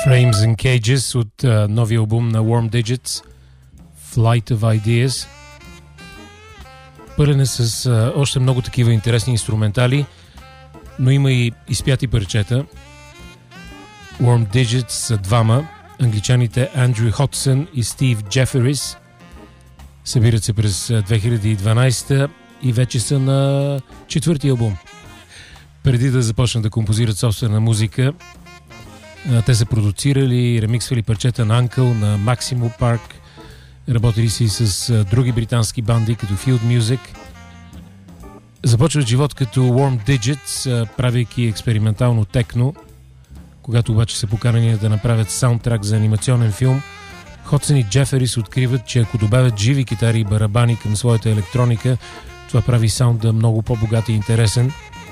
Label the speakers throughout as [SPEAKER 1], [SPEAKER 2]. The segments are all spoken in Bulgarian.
[SPEAKER 1] Frames and Cages от новия албум на Warm Digits, Flight of Ideas. Пълен е с още много такива интересни инструментали, но има и изпяти парчета. Warm Digits са двама, англичаните Андрю Хотсън и Стив Джеферис. Събират се през 2012 и вече са на четвърти албум. Преди да започнат да композират собствена музика, те са продуцирали и ремиксвали парчета на Uncle, на Maximo Park, работили си с други британски банди, като Field Music. Започват живот като Warm Digits, правейки експериментално техно. Когато обаче са поканени да направят саундтрак за анимационен филм, Хотсън и Джеферис откриват, че ако добавят живи китари и барабани към своята електроника, това прави саунда много по-богат и интересен.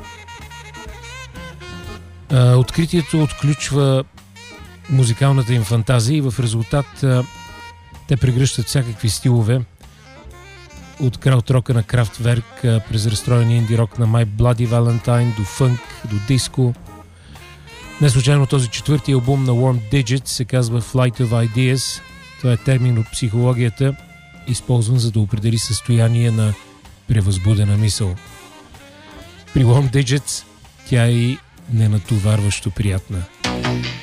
[SPEAKER 1] Откритието отключва музикалната им фантазия и в резултат те прегръщат всякакви стилове, от краудрока на Kraftwerk през разстроения инди-рок на My Bloody Valentine до фънк, до диско. Не случайно този четвърти албум на Warm Digits се казва Flight of Ideas. Това е термин от психологията, използван за да определи състояние на превъзбудена мисъл. При Warm Digits тя е и ненатоварващо приятна.